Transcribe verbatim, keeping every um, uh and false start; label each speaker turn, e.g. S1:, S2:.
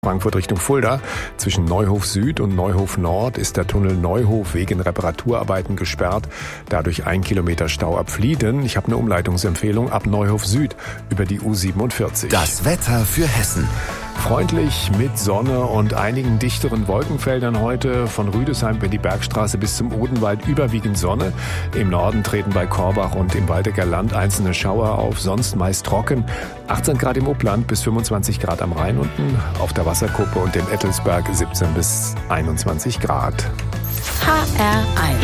S1: Frankfurt Richtung Fulda. Zwischen Neuhof Süd und Neuhof Nord ist der Tunnel Neuhof wegen Reparaturarbeiten gesperrt. Dadurch ein Kilometer Stau ab Flieden. Ich habe eine Umleitungsempfehlung ab Neuhof Süd über die U siebenundvierzig.
S2: Das Wetter für Hessen.
S1: Freundlich mit Sonne und einigen dichteren Wolkenfeldern heute. Von Rüdesheim über die Bergstraße bis zum Odenwald überwiegend Sonne. Im Norden treten bei Korbach und im Waldecker Land einzelne Schauer auf, sonst meist trocken. achtzehn Grad im Upland bis fünfundzwanzig Grad am Rhein unten. Auf der Wasserkuppe und dem Ettelsberg siebzehn bis einundzwanzig Grad.
S3: H R eins